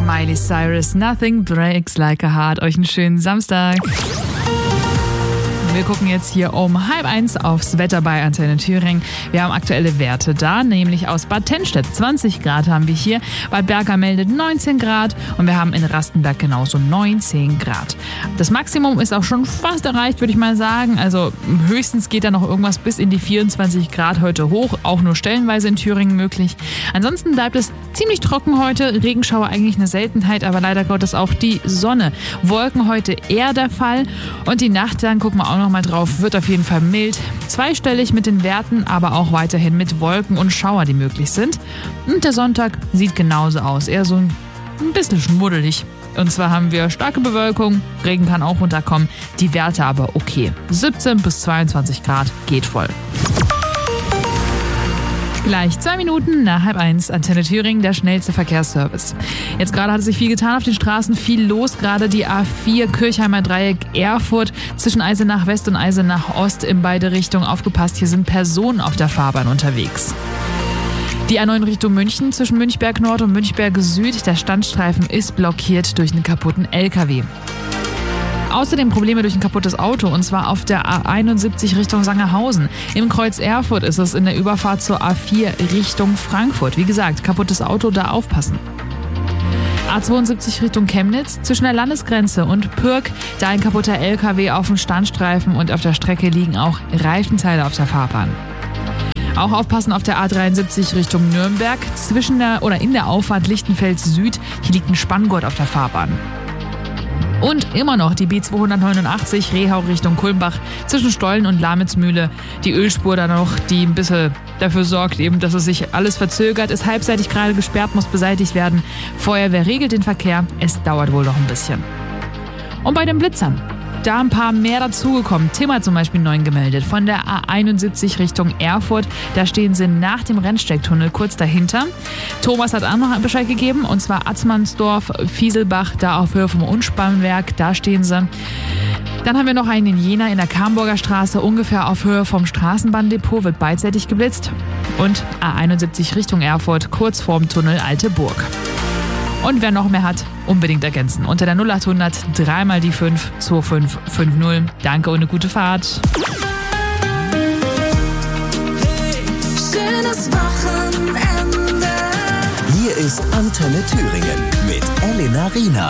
Miley Cyrus, Nothing Breaks Like a Heart. Euch einen schönen Samstag. Wir gucken jetzt hier um 12:30 aufs Wetter bei Antenne Thüringen. Wir haben aktuelle Werte da, nämlich aus Bad Tennstedt. 20 Grad haben wir hier. Bad Berka meldet 19 Grad und wir haben in Rastenberg genauso 19 Grad. Das Maximum ist auch schon fast erreicht, würde ich mal sagen. Also höchstens geht da noch irgendwas bis in die 24 Grad heute hoch. Auch nur stellenweise in Thüringen möglich. Ansonsten bleibt es ziemlich trocken heute. Regenschauer eigentlich eine Seltenheit, aber leider Gottes auch die Sonne. Wolken heute eher der Fall. Und die Nacht, dann gucken wir auch noch mal drauf, wird auf jeden Fall mild. Zweistellig mit den Werten, aber auch weiterhin mit Wolken und Schauer, die möglich sind. Und der Sonntag sieht genauso aus. Eher so ein bisschen schmuddelig. Und zwar haben wir starke Bewölkung, Regen kann auch runterkommen, die Werte aber okay. 17 bis 22 Grad geht voll. Gleich 2 Minuten nach 12:30, Antenne Thüringen, der schnellste Verkehrsservice. Jetzt gerade hat sich viel getan auf den Straßen, viel los. Gerade die A4 Kirchheimer Dreieck Erfurt zwischen Eisenach West und Eisenach Ost in beide Richtungen. Aufgepasst, hier sind Personen auf der Fahrbahn unterwegs. Die A9 Richtung München zwischen Münchberg Nord und Münchberg Süd. Der Standstreifen ist blockiert durch einen kaputten LKW. Außerdem Probleme durch ein kaputtes Auto, und zwar auf der A71 Richtung Sangerhausen. Im Kreuz Erfurt ist es in der Überfahrt zur A4 Richtung Frankfurt. Wie gesagt, kaputtes Auto, da aufpassen. A72 Richtung Chemnitz zwischen der Landesgrenze und Pürg, da ein kaputter LKW auf dem Standstreifen und auf der Strecke liegen auch Reifenteile auf der Fahrbahn. Auch aufpassen auf der A73 Richtung Nürnberg in der Auffahrt Lichtenfels Süd. Hier liegt ein Spanngurt auf der Fahrbahn. Und immer noch die B289 Rehau Richtung Kulmbach zwischen Stollen und Lamitzmühle. Die Ölspur da noch, die ein bisschen dafür sorgt, eben, dass es sich alles verzögert, ist halbseitig gerade gesperrt, muss beseitigt werden. Feuerwehr regelt den Verkehr, es dauert wohl noch ein bisschen. Und bei den Blitzern, da ein paar mehr dazugekommen. Tim hat zum Beispiel 9 gemeldet. Von der A71 Richtung Erfurt, da stehen sie nach dem Rennsteigtunnel kurz dahinter. Thomas hat auch noch Bescheid gegeben, und zwar Atzmannsdorf, Fieselbach, da auf Höhe vom Unspannwerk, da stehen sie. Dann haben wir noch einen in Jena in der Kamburger Straße, ungefähr auf Höhe vom Straßenbahndepot, wird beidseitig geblitzt. Und A71 Richtung Erfurt, kurz vorm Tunnel Alte Burg. Und wer noch mehr hat, unbedingt ergänzen. Unter der 0800 3 mal die 5 2550. Danke und eine gute Fahrt. Hey, schönes Wochenende. Hier ist Antenne Thüringen mit Elena Riener.